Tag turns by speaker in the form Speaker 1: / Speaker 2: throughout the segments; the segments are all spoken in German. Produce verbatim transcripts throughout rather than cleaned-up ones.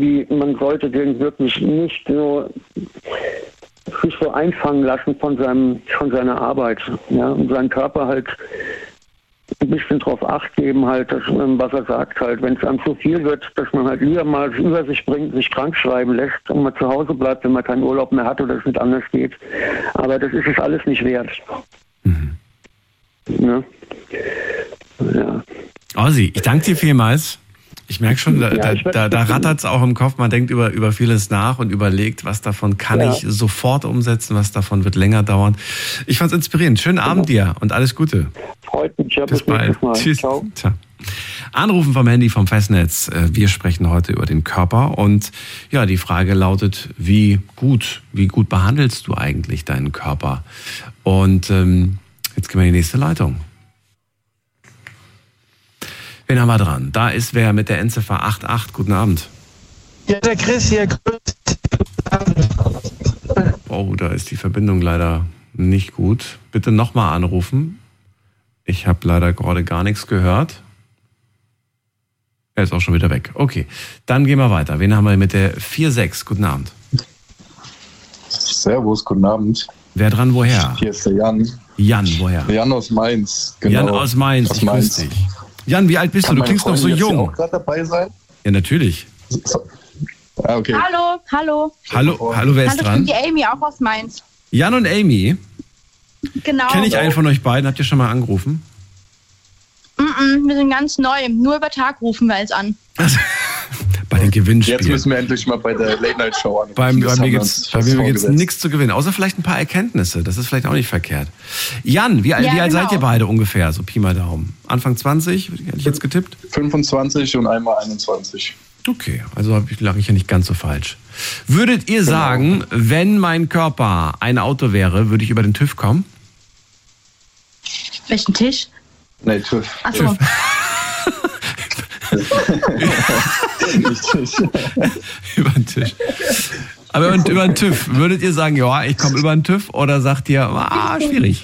Speaker 1: wie man sollte den wirklich nicht so sich so einfangen lassen von seinem von seiner Arbeit, ja, und seinen Körper halt ein bisschen drauf Acht geben, halt, dass, was er sagt, halt, wenn es einem zu viel wird, dass man halt lieber mal über sich bringt, sich krank schreiben lässt und mal zu Hause bleibt, wenn man keinen Urlaub mehr hat oder es nicht anders geht. Aber das ist es alles nicht wert. Mhm. Ja. Ja.
Speaker 2: Ossi, ich danke dir vielmals. Ich merke schon, da, ja, da, da, da rattert es auch im Kopf. Man denkt über, über vieles nach und überlegt, was davon kann ja. ich sofort umsetzen, was davon wird länger dauern. Ich fand es inspirierend. Schönen genau. Abend dir und alles Gute.
Speaker 1: Freut mich. Ja,
Speaker 2: bis bald. Mal. Tschüss. Ciao. Ciao. Anrufen vom Handy vom Festnetz. Wir sprechen heute über den Körper und ja, die Frage lautet, wie gut, wie gut behandelst du eigentlich deinen Körper? Und ähm, jetzt gehen wir in die nächste Leitung. Wen haben wir dran? Da ist wer mit der Endziffer acht acht. Guten Abend.
Speaker 3: Ja, der Chris hier.
Speaker 2: Oh, da ist die Verbindung leider nicht gut. Bitte nochmal anrufen. Ich habe leider gerade gar nichts gehört. Er ist auch schon wieder weg. Okay, dann gehen wir weiter. Wen haben wir mit der vier sechs? Guten Abend.
Speaker 4: Servus, guten Abend.
Speaker 2: Wer dran, woher?
Speaker 4: Hier ist der Jan.
Speaker 2: Jan, woher?
Speaker 4: Jan aus Mainz.
Speaker 2: Genau. Jan aus Mainz, aus ich Mainz. Grüß dich. Jan, wie alt bist
Speaker 4: Kann
Speaker 2: du? Du klingst noch so jung.
Speaker 4: Kann auch gerade dabei sein?
Speaker 2: Ja, natürlich.
Speaker 4: Ah, okay.
Speaker 5: Hallo, hallo.
Speaker 2: Hallo, hallo, wer ist
Speaker 5: hallo,
Speaker 2: dran?
Speaker 5: Ich bin die Amy, auch aus Mainz.
Speaker 2: Jan und Amy?
Speaker 5: Genau.
Speaker 2: Kenne ich einen von euch beiden? Habt ihr schon mal angerufen?
Speaker 5: Mm-mm, wir sind ganz neu. Nur über Tag rufen wir es an.
Speaker 2: Bei den Gewinnspielen.
Speaker 4: Jetzt müssen wir endlich mal bei der Late-Night-Show anrufen.
Speaker 2: Beim, bei mir gibt es nichts zu gewinnen, außer vielleicht ein paar Erkenntnisse. Das ist vielleicht auch nicht verkehrt. Jan, wie, ja, wie alt genau. seid ihr beide ungefähr? So Pi mal Daumen. Anfang zwanzig, hätte ich jetzt getippt?
Speaker 4: fünfundzwanzig und einmal einundzwanzig.
Speaker 2: Okay, also lag ich ja nicht ganz so falsch. Würdet ihr genau. sagen, wenn mein Körper ein Auto wäre, würde ich über den TÜV kommen?
Speaker 5: Welchen Tisch?
Speaker 4: Nee, TÜV.
Speaker 5: Ach so.
Speaker 2: Über den Tisch. Aber über den TÜV, würdet ihr sagen, ja, ich komme über den TÜV oder sagt ihr, ah, schwierig?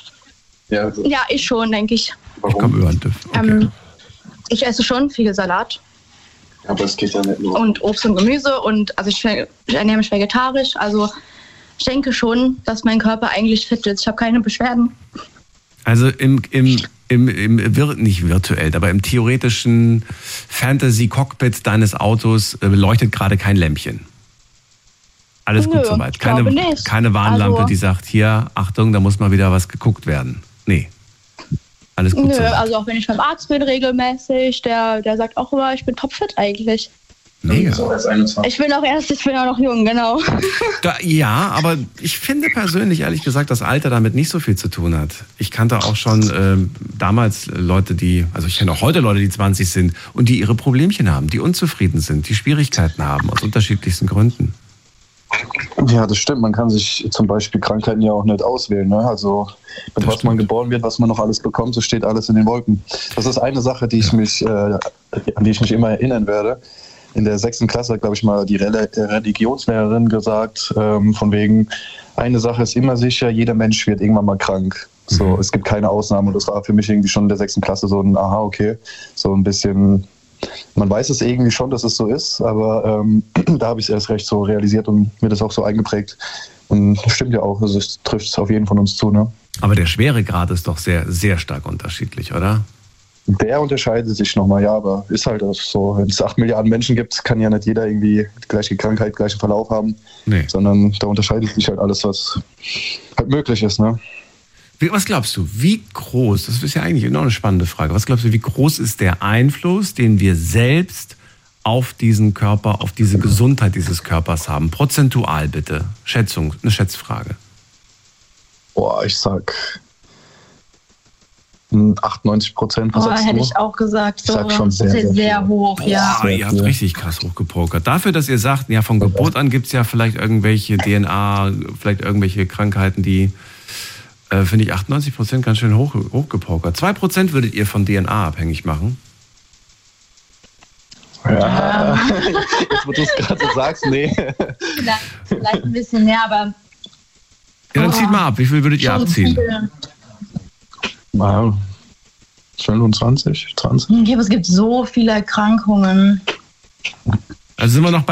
Speaker 5: Ja, also. ja ich schon, denke ich.
Speaker 2: Warum? Ich komme über den TÜV. Okay.
Speaker 5: Ähm, ich esse schon viel Salat.
Speaker 4: Aber es geht ja nicht nur.
Speaker 5: Und Obst und Gemüse und also ich, ich ernähre mich vegetarisch. Also ich denke schon, dass mein Körper eigentlich fit ist. Ich habe keine Beschwerden.
Speaker 2: Also im, im, im, im vir- nicht virtuell, aber im theoretischen Fantasy-Cockpit deines Autos äh, leuchtet gerade kein Lämpchen. Alles Nö, gut soweit. Keine, keine Warnlampe, also, die sagt, hier, Achtung, da muss mal wieder was geguckt werden. Nee. Alles gut
Speaker 5: Nö,
Speaker 2: soweit.
Speaker 5: Also auch wenn ich beim Arzt bin regelmäßig, der, der sagt auch immer, ich bin topfit eigentlich.
Speaker 2: Mega.
Speaker 5: Ich bin auch erst, ich bin auch noch jung, genau.
Speaker 2: Da, ja, aber ich finde persönlich, ehrlich gesagt, dass Alter damit nicht so viel zu tun hat. Ich kannte auch schon ähm, damals Leute, die, also ich kenne auch heute Leute, die zwanzig sind und die ihre Problemchen haben, die unzufrieden sind, die Schwierigkeiten haben, aus unterschiedlichsten Gründen.
Speaker 4: Ja, das stimmt. Man kann sich zum Beispiel Krankheiten ja auch nicht auswählen. Ne? Also mit was man geboren wird, was man noch alles bekommt, so steht alles in den Wolken. Das ist eine Sache, die ich mich, äh, an die ich mich immer erinnern werde. In der sechsten Klasse hat, glaube ich, mal die Religionslehrerin gesagt, ähm, von wegen, eine Sache ist immer sicher, jeder Mensch wird irgendwann mal krank. So, mhm. Es gibt keine Ausnahme. Und das war für mich irgendwie schon in der sechsten Klasse so ein, aha, okay, so ein bisschen, man weiß es irgendwie schon, dass es so ist, aber ähm, da habe ich es erst recht so realisiert und mir das auch so eingeprägt. Und das stimmt ja auch, also es trifft auf jeden von uns zu. Ne?
Speaker 2: Aber der Schweregrad ist doch sehr, sehr stark unterschiedlich, oder?
Speaker 4: Der unterscheidet sich nochmal, ja, aber ist halt auch so, wenn es acht Milliarden Menschen gibt, kann ja nicht jeder irgendwie die gleiche Krankheit, gleichen Verlauf haben, nee. Sondern da unterscheidet sich halt alles, was halt möglich ist, ne?
Speaker 2: Wie, was glaubst du, wie groß, das ist ja eigentlich noch eine spannende Frage, was glaubst du, wie groß ist der Einfluss, den wir selbst auf diesen Körper, auf diese Gesundheit dieses Körpers haben? Prozentual bitte, Schätzung, eine Schätzfrage.
Speaker 4: Boah, ich sag achtundneunzig Prozent.
Speaker 5: Was oh, hätte ich auch gesagt. So,
Speaker 4: ich sag schon sehr,
Speaker 5: sehr, sehr hoch.
Speaker 2: Boah,
Speaker 5: ja.
Speaker 2: Ihr habt richtig krass hochgepokert. Dafür, dass ihr sagt, ja, von Geburt an gibt es ja vielleicht irgendwelche D N A, vielleicht irgendwelche Krankheiten, die, äh, finde ich, achtundneunzig Prozent ganz schön hoch, hochgepokert. zwei Prozent würdet ihr von D N A abhängig machen?
Speaker 4: Ja, jetzt, wo du es gerade sagst, nee.
Speaker 5: Vielleicht, vielleicht ein bisschen mehr, aber...
Speaker 2: Ja, dann zieht mal ab. Wie viel würdet ihr abziehen?
Speaker 5: Viele.
Speaker 4: Wow. fünfundzwanzig, zwanzig?
Speaker 5: Ja, aber es gibt so viele Erkrankungen.
Speaker 2: Also sind wir noch bei